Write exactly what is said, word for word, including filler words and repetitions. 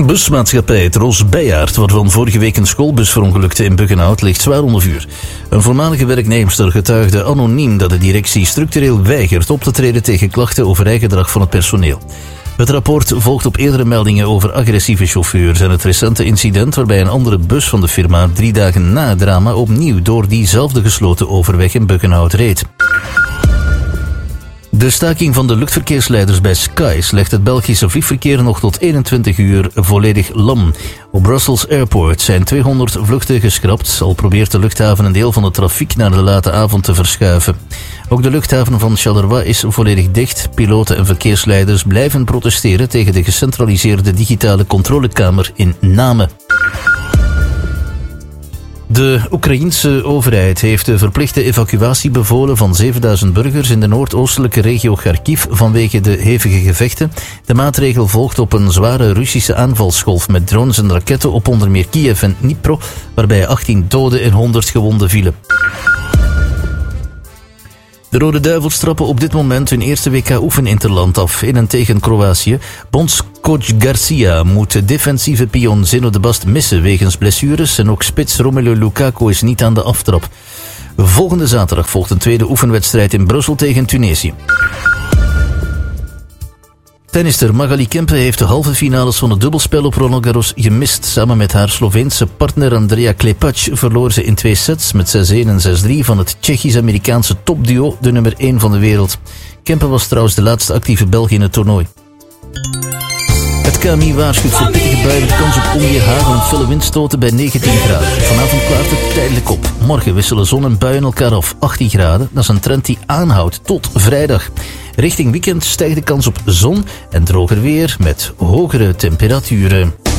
Busmaatschappij Tros Bijaard, waarvan vorige week een schoolbus verongelukte in Buggenhout, ligt zwaar onder vuur. Een voormalige werknemster getuigde anoniem dat de directie structureel weigert op te treden tegen klachten over rijgedrag van het personeel. Het rapport volgt op eerdere meldingen over agressieve chauffeurs en het recente incident waarbij een andere bus van de firma drie dagen na het drama opnieuw door diezelfde gesloten overweg in Buggenhout reed. De staking van de luchtverkeersleiders bij Skies legt het Belgische vliegverkeer nog tot eenentwintig uur volledig lam. Op Brussels Airport zijn tweehonderd vluchten geschrapt, al probeert de luchthaven een deel van het trafiek naar de late avond te verschuiven. Ook de luchthaven van Charleroi is volledig dicht. Piloten en verkeersleiders blijven protesteren tegen de gecentraliseerde digitale controlekamer in Namen. De Oekraïense overheid heeft de verplichte evacuatie bevolen van zevenduizend burgers in de noordoostelijke regio Kharkiv vanwege de hevige gevechten. De maatregel volgt op een zware Russische aanvalsgolf met drones en raketten op onder meer Kiev en Dnipro, waarbij achttien doden en honderd gewonden vielen. De Rode Duivels trappen op dit moment hun eerste W K-oefeninterland af in en tegen Kroatië. Bondscoach Garcia moet defensieve pion Zeno de Bast missen wegens blessures en ook spits Romelu Lukaku is niet aan de aftrap. Volgende zaterdag volgt een tweede oefenwedstrijd in Brussel tegen Tunesië. Tennister Magali Kempe heeft de halve finales van het dubbelspel op Roland Garros gemist. Samen met haar Sloveense partner Andrea Klepac verloor ze in twee sets met zes-een en zes-drie van het Tsjechisch-Amerikaanse topduo, de nummer één van de wereld. Kempe was trouwens de laatste actieve Belg in het toernooi. Het K M I waarschuwt voor pittige buien met kans op onweer, hagel en felle windstoten bij negentien graden. Vanavond klaart het tijdelijk op. Morgen wisselen zon en buien elkaar af. achttien graden, dat is een trend die aanhoudt tot vrijdag. Richting weekend stijgt de kans op zon en droger weer met hogere temperaturen.